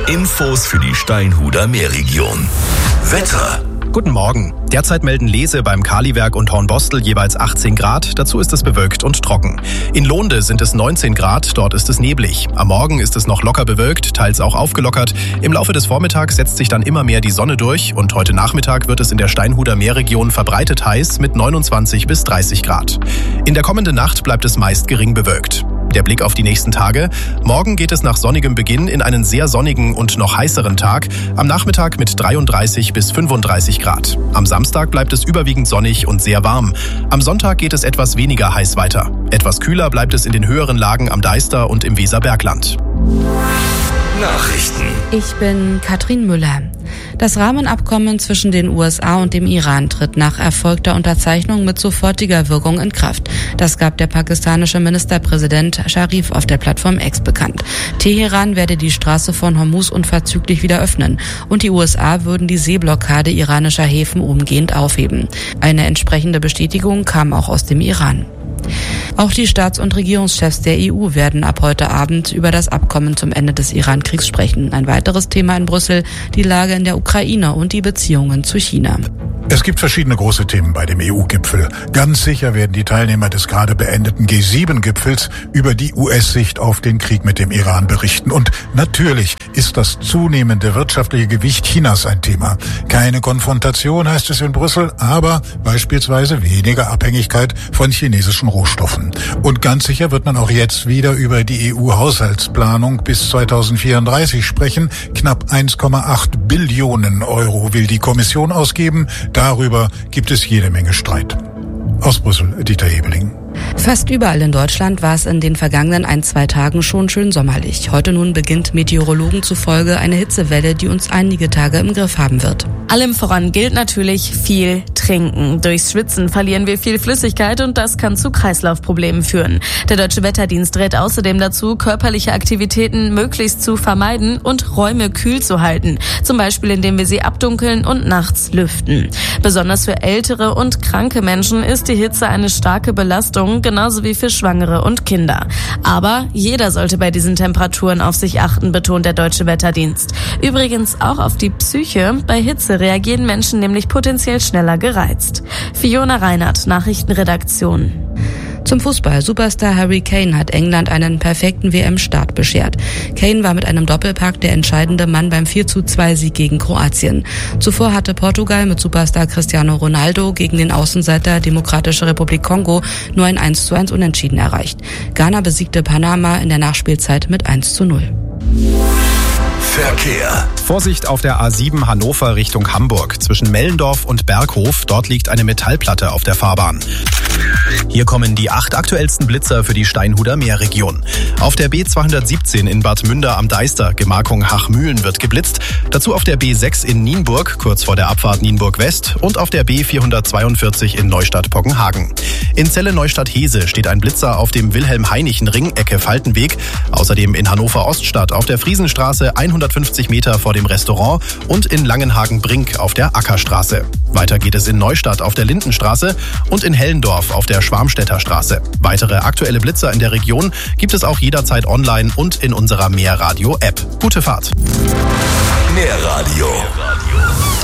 Infos für die Steinhuder Meerregion. Wetter. Guten Morgen. Derzeit melden Lese beim Kaliwerk und Hornbostel jeweils 18 Grad. Dazu ist es bewölkt und trocken. In Lohnde sind es 19 Grad, dort ist es neblig. Am Morgen ist es noch locker bewölkt, teils auch aufgelockert. Im Laufe des Vormittags setzt sich dann immer mehr die Sonne durch und heute Nachmittag wird es in der Steinhuder Meerregion verbreitet heiß mit 29 bis 30 Grad. In der kommenden Nacht bleibt es meist gering bewölkt. Der Blick auf die nächsten Tage. Morgen geht es nach sonnigem Beginn in einen sehr sonnigen und noch heißeren Tag. Am Nachmittag mit 33 bis 35 Grad. Am Samstag bleibt es überwiegend sonnig und sehr warm. Am Sonntag geht es etwas weniger heiß weiter. Etwas kühler bleibt es in den höheren Lagen am Deister und im Weserbergland. Nachrichten. Ich bin Katrin Müller. Das Rahmenabkommen zwischen den USA und dem Iran tritt nach erfolgter Unterzeichnung mit sofortiger Wirkung in Kraft. Das gab der pakistanische Ministerpräsident Sharif auf der Plattform X bekannt. Teheran werde die Straße von Hormuz unverzüglich wieder öffnen und die USA würden die Seeblockade iranischer Häfen umgehend aufheben. Eine entsprechende Bestätigung kam auch aus dem Iran. Auch die Staats- und Regierungschefs der EU werden ab heute Abend über das Abkommen zum Ende des Iran-Kriegs sprechen. Ein weiteres Thema in Brüssel, die Lage in der Ukraine und die Beziehungen zu China. Es gibt verschiedene große Themen bei dem EU-Gipfel. Ganz sicher werden die Teilnehmer des gerade beendeten G7-Gipfels über die US-Sicht auf den Krieg mit dem Iran berichten. Und natürlich ist das zunehmende wirtschaftliche Gewicht Chinas ein Thema. Keine Konfrontation heißt es in Brüssel, aber beispielsweise weniger Abhängigkeit von chinesischen Rohstoffen. Und ganz sicher wird man auch jetzt wieder über die EU-Haushaltsplanung bis 2034 sprechen. Knapp 1,8 Billionen Euro will die Kommission ausgeben. Darüber gibt es jede Menge Streit. Aus Brüssel, Dieter Hebeling. Fast überall in Deutschland war es in den vergangenen 1-2 Tagen schon schön sommerlich. Heute nun beginnt Meteorologen zufolge eine Hitzewelle, die uns einige Tage im Griff haben wird. Allem voran gilt natürlich viel trinken. Durchs Schwitzen verlieren wir viel Flüssigkeit und das kann zu Kreislaufproblemen führen. Der Deutsche Wetterdienst rät außerdem dazu, körperliche Aktivitäten möglichst zu vermeiden und Räume kühl zu halten. Zum Beispiel, indem wir sie abdunkeln und nachts lüften. Besonders für ältere und kranke Menschen ist die Hitze eine starke Belastung, genauso wie für Schwangere und Kinder. Aber jeder sollte bei diesen Temperaturen auf sich achten, betont der Deutsche Wetterdienst. Übrigens auch auf die Psyche. Bei Hitze reagieren Menschen nämlich potenziell schneller gereizt. Fiona Reinhardt, Nachrichtenredaktion. Zum Fußball. Superstar Harry Kane hat England einen perfekten WM-Start beschert. Kane war mit einem Doppelpack der entscheidende Mann beim 4:2-Sieg gegen Kroatien. Zuvor hatte Portugal mit Superstar Cristiano Ronaldo gegen den Außenseiter Demokratische Republik Kongo nur ein 1:1 Unentschieden erreicht. Ghana besiegte Panama in der Nachspielzeit mit 1:0. Verkehr. Vorsicht auf der A7 Hannover Richtung Hamburg. Zwischen Mellendorf und Berghof, dort liegt eine Metallplatte auf der Fahrbahn. Hier kommen die 8 aktuellsten Blitzer für die Steinhuder Meerregion. Auf der B217 in Bad Münder am Deister, Gemarkung Hachmühlen, wird geblitzt. Dazu auf der B6 in Nienburg, kurz vor der Abfahrt Nienburg West. Und auf der B442 in Neustadt-Poggenhagen. In Celle-Neustadt-Hese steht ein Blitzer auf dem Wilhelm-Heinichen-Ring, Ecke Faltenweg. Außerdem in Hannover-Oststadt auf der Friesenstraße 150 Meter vor dem Restaurant und in Langenhagen-Brink auf der Ackerstraße. Weiter geht es in Neustadt auf der Lindenstraße und in Hellendorf auf der Schwarmstädter Straße. Weitere aktuelle Blitzer in der Region gibt es auch jederzeit online und in unserer Meerradio-App. Gute Fahrt. Meerradio.